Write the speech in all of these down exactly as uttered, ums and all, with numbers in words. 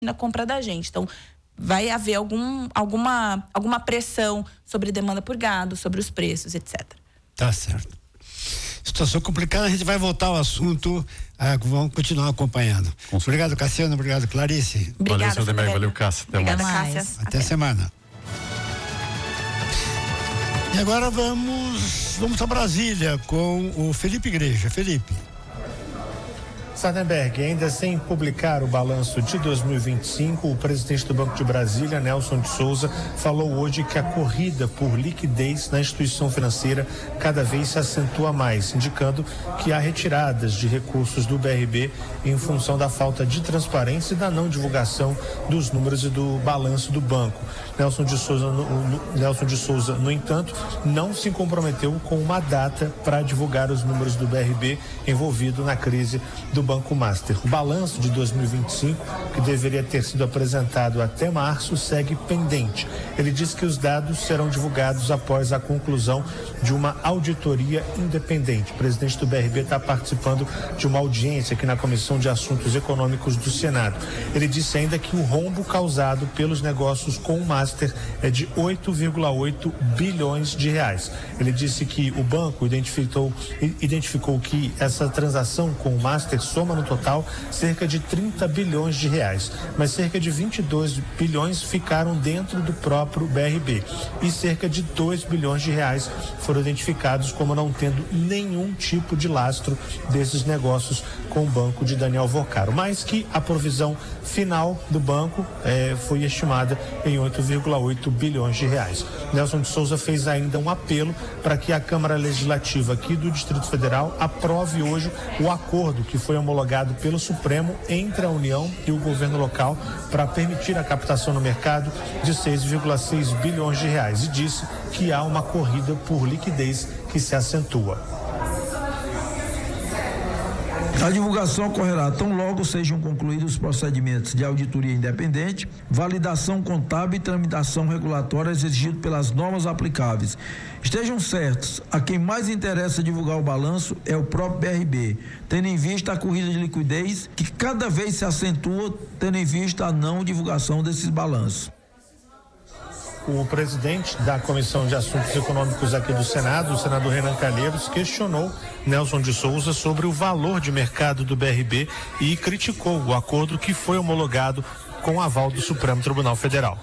na compra da gente. Então, vai haver algum, alguma, alguma pressão sobre demanda por gado, sobre os preços, etcétera. Tá certo. Situação complicada, a gente vai voltar ao assunto, ah, vamos continuar acompanhando. Obrigado, Cassiano, obrigado, Clarice. Obrigada, valeu, Demé, valeu, Cássia. Até Obrigada, mais. Cássia. Até, Até semana. E agora vamos, vamos a Brasília com o Felipe Igreja. Felipe. Sardenberg, ainda sem publicar o balanço de dois mil e vinte e cinco, o presidente do Banco de Brasília, Nelson de Souza, falou hoje que a corrida por liquidez na instituição financeira cada vez se acentua mais, indicando que há retiradas de recursos do B R B em função da falta de transparência e da não divulgação dos números e do balanço do banco. Nelson de Souza, no, no, Nelson de Souza, no entanto, não se comprometeu com uma data para divulgar os números do B R B envolvido na crise do Banco Master. O balanço de dois mil e vinte e cinco, que deveria ter sido apresentado até março, segue pendente. Ele disse que os dados serão divulgados após a conclusão de uma auditoria independente. O presidente do B R B está participando de uma audiência aqui na Comissão de Assuntos Econômicos do Senado. Ele disse ainda que o rombo causado pelos negócios com o Master é de oito vírgula oito bilhões de reais. Ele disse que o banco identificou, identificou que essa transação com o Master soma no total cerca de trinta bilhões de reais, mas cerca de vinte e dois bilhões ficaram dentro do próprio B R B e cerca de dois bilhões de reais foram identificados como não tendo nenhum tipo de lastro desses negócios com o banco de Daniel Vocaro, mas que a provisão final do banco eh, foi estimada em oito vírgula oito bilhões de reais. Nelson de Souza fez ainda um apelo para que a Câmara Legislativa aqui do Distrito Federal aprove hoje o acordo que foi homologado pelo Supremo entre a União e o governo local para permitir a captação no mercado de seis vírgula seis bilhões de reais e disse que há uma corrida por liquidez que se acentua. A divulgação ocorrerá tão logo sejam concluídos os procedimentos de auditoria independente, validação contábil e tramitação regulatória exigido pelas normas aplicáveis. Estejam certos, a quem mais interessa divulgar o balanço é o próprio B R B, tendo em vista a corrida de liquidez que cada vez se acentua, tendo em vista a não divulgação desses balanços. O presidente da Comissão de Assuntos Econômicos aqui do Senado, o senador Renan Calheiros, questionou Nelson de Souza sobre o valor de mercado do B R B e criticou o acordo que foi homologado com o aval do Supremo Tribunal Federal.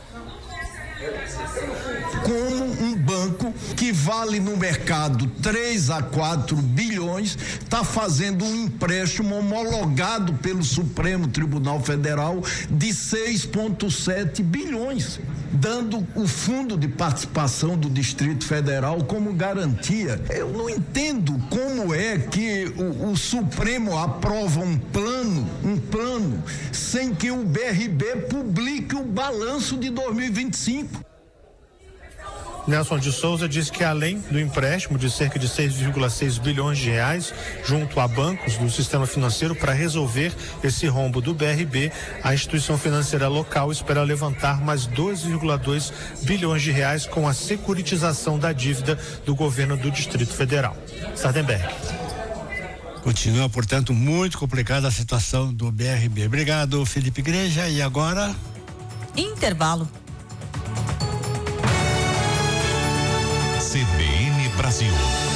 Como um banco que vale no mercado três a quatro bilhões está fazendo um empréstimo homologado pelo Supremo Tribunal Federal de seis vírgula sete bilhões, dando o fundo de participação do Distrito Federal como garantia. Eu não entendo como é que o, o Supremo aprova um plano, um plano, sem que o B R B publique o balanço de dois mil e vinte e cinco. Nelson de Souza disse que além do empréstimo de cerca de seis vírgula seis bilhões de reais junto a bancos do sistema financeiro para resolver esse rombo do B R B, a instituição financeira local espera levantar mais dois vírgula dois bilhões de reais com a securitização da dívida do governo do Distrito Federal. Sardenberg. Continua, portanto, muito complicada a situação do B R B. Obrigado, Felipe Igreja. E agora? Intervalo. C B N Brasil.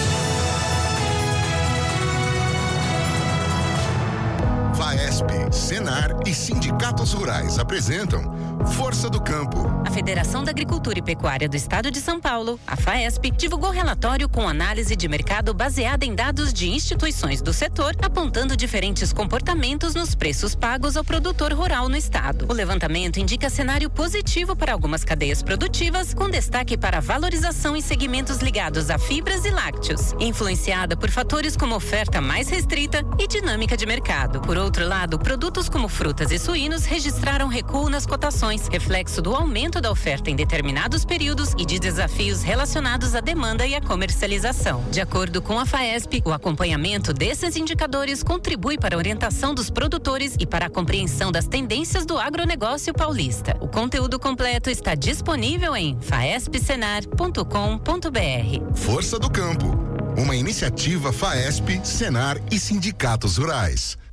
FAESP, Senar e sindicatos rurais apresentam Força do Campo. A Federação da Agricultura e Pecuária do Estado de São Paulo, a FAESP, divulgou relatório com análise de mercado baseada em dados de instituições do setor, apontando diferentes comportamentos nos preços pagos ao produtor rural no estado. O levantamento indica cenário positivo para algumas cadeias produtivas, com destaque para a valorização em segmentos ligados a fibras e lácteos, influenciada por fatores como oferta mais restrita e dinâmica de mercado. Por outro lado, produtos como frutas e suínos registraram recuo nas cotações, reflexo do aumento da oferta em determinados períodos e de desafios relacionados à demanda e à comercialização. De acordo com a FAESP, o acompanhamento desses indicadores contribui para a orientação dos produtores e para a compreensão das tendências do agronegócio paulista. O conteúdo completo está disponível em faesp senar ponto com ponto br. Força do Campo, uma iniciativa FAESP, Senar e sindicatos rurais.